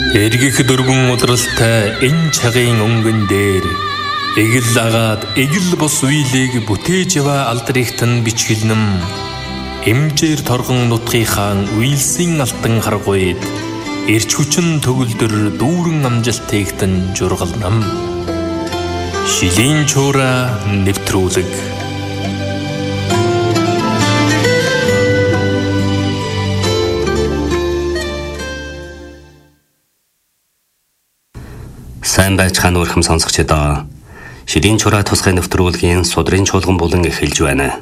Эргэх дөрвөн удралтай энэ цагийн өнгөн дээр эгэл агаад эгэл бос үеийг бүтээж ява алдрыхтан бичгэлнэм эмжээр торгон нутгийнхаа үйлсийн алтан харгуйд эрч хүчин төгөлдөр дүүрэн амжилтыгтан жургалнам шилийн чуура нэвтрүүлэг. Сайн байцгаана өрхөм сонсогчдоо. Шилийн чураа тусгай нэвтрүүлгийн судрын чуулган болон эхэлж байна.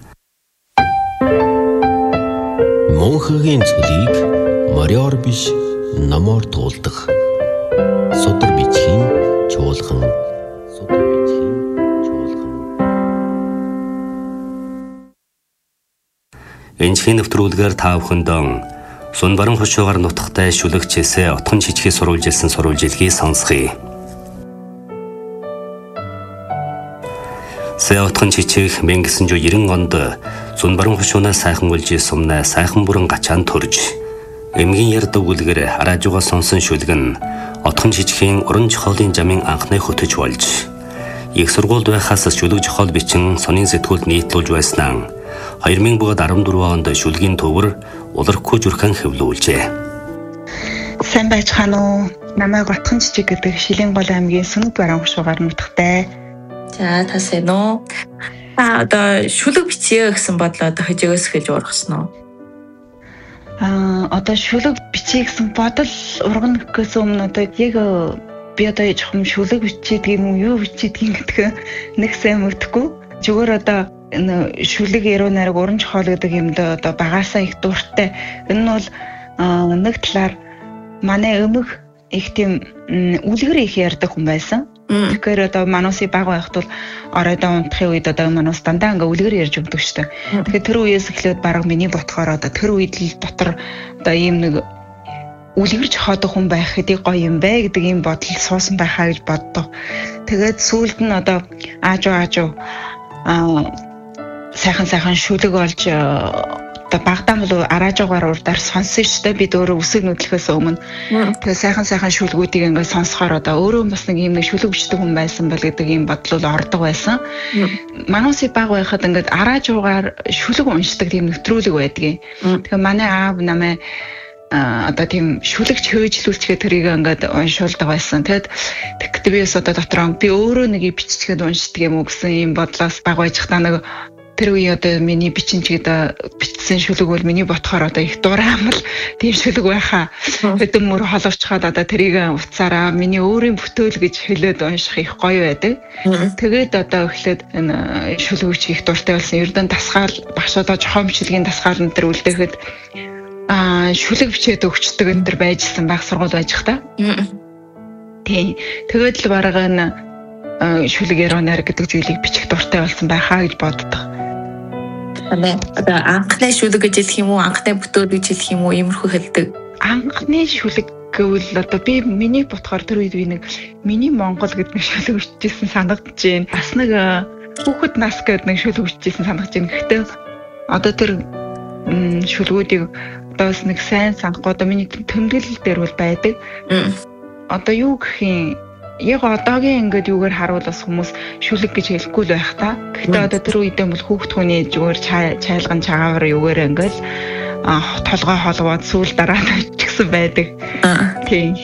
Монхогийн цөлийг мориор биш номоор туулдаг. Судар бичгийн чуулган. Энэхийн нэвтрүүлгээр та бүхэндээ Сун баран хушуугаар нутагтай шүлэгчээсээ отхон жижигээс сурвалжилсан сурвалжилгийг сонсгоё. Сэ отхон жижиг 1990 онд Сун баран хушуунаас сайхан үлжээ сумнаа сайхан бүрэн гачаан төрж эмгийн ярд өгүүлгээр араажууга сонсон шүлгэн отхон жижигхийн уран жохолын жамын анхны хөтөж болж их сургуульд байхаас шүлэг жохол бичин сонин сэтгүүлд нийтлүүлж байснаа 2014 онд шүлгийн төвөр улархгүй зүрхэн хэвлүүлжээ. Сайн байцгаана уу? Намайг Отхон жижиг гэдэг Шилийн гол аймгийн Сүнэг баран хушуугаар нутагтай. За тасээн үү? Одоо шүлэг бичье гэсэн бодлоо одоо хажигаас эхэлж ургасан уу? Одоо шүлэг бичье гэсэн бодол ургана гэхээс өмнө одоо яг би одоо жоохон шүлэг бичээд юм уу юу бичээд юм гэдэг нэг сайн мэдхгүй. Зүгээр одоо шүлэг яруу найраг уран жохол гэдэг юмд одоо багаасаа их дуртай. Энэ нь бол нэг талаар манай өмнөх их тийм үлгэр их ярьдаг хүн байсан. Тэгэхээр одоо мануусын баг байхад бол оройдоо унтахын үед одоо мануус дандаа ингээ үлгэр ярьж өгдөг шүү дээ. Тэгэхээр тэр үеэс эхлээд баг миний ботхоор одоо тэр үед л дотор одоо ийм нэг үлгэр жохоодог хүн байх хэдий гоё юм бэ гэдэг ийм бодол суусан байхаа гэж боддог. Тэгээд сүүлд нь одоо аажуу сайхан шүлэг болж одоо багтаа бол араажуугаар урдаар сонсон шүү дээ. Бид өөрөө үсэг нүдлэхээс өмнө тэгээ сайхан шүлгүүдийг ингээд сонсохоор одоо өөрөө бас нэг юм нэг шүлэг бичдэг хүн байсан бол гэдэг ийм бодол ордог байсан. Мануусын баг байхад ингээд араажуугаар шүлэг уншдаг тийм нэвтрүүлэг байдгийн. Тэгээ манай аав намайг одоо тийм шүлэгч хөөжлүүлчгээ тэрийг ингээд уншуулдаг байсан. Тэгэд би бас одоо дотроо би өөрөө нэг биччихгээд уншдаг юм уу гэсэн ийм бодлоос баг байж хта нэг тэр үе одоо миний бичинчгээд бичсэн шүлэг бол миний ботхоор одоо их дураамал тийм шүлэг байхаа. Хэдэн мөр холовчхаад одоо тэрийг уцаараа миний өөрийн бүтээл гэж хэлээд унших их гоё байдаг. Тэгээд одоо эхлээд энэ шүлэгч их дуртай болсон. Ердөн дасгаал багшаадаа жохом бичлэгийн дасгаал энэ төр үлдээхэд шүлэг бичээд өгчдөг энэ төр байжсэн баг сургууль байж хта. Тийм. Тэгээд л бараг энэ шүлэг яруу найраг гэдэг зүйлийг бичих дуртай болсон байхаа гэж боддог. Одоо анхны шүлэг гэж хэлэх юм уу, анхны бүтээл гэж хэлэх юм уу, иймэрхүү хэлдэг. Анхны шүлэг гэвэл одоо би миний ботхоор тэр үед би нэг миний Монгол гэдэг шүлэг бичижсэн санагдаж байна. Бас нэг хүүхэд нас гэдэг нэг шүлэг бичижсэн санагдаж байна. Гэхдээ одоо тэр шүлгүүдийг одоо бас нэг сайн санахгүй одоо миний тэмдэглэл дээр бол байдаг. Одоо юу гэх юм яг одоогийн ингээд юугаар харуул бас хүмүүс шүлэг гэж хэлэхгүй л байх та. Гэхдээ одоо тэр үедээ бол хүүхд хүний зүгээр чайлган чагаагаар юугаар ингээд толгой холгоод сүүл дараад ичсэн байдаг. Тийм.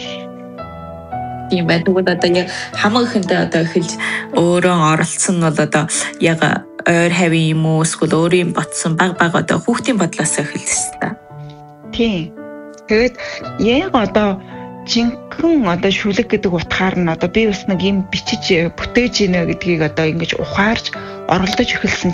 Тийм байдаг. Одоо яг хамаг ихэндээ одоо эхэлж өөрөө оролцсон нь бол одоо яг ойр хавийн юм уу эсвэл өөрийн ботсон баг одоо хүүхдийн бодлоос эхэлсэн та. Тийм. Тэгээд яг одоо жинхэнэ одоо шүлэг гэдэг утгаар нь одоо би бас нэг юм бичиж бүтээж ийнэ гэдгийг одоо ингэж ухаарж оролдож эхэлсэн